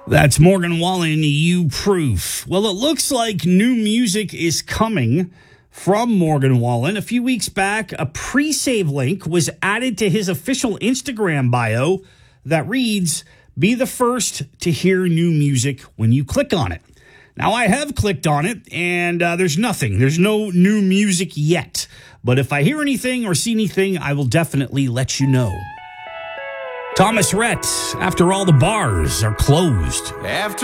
That's Morgan Wallen, You Proof. Well, it looks like new music is coming from Morgan Wallen. A few weeks back, a pre-save link was added to his official Instagram bio that reads, "Be the first to hear new music when you click on it." Now, I have clicked on it, and there's nothing. There's no new music yet. But if I hear anything or see anything, I will definitely let you know. Thomas Rhett, After All the Bars Are Closed. After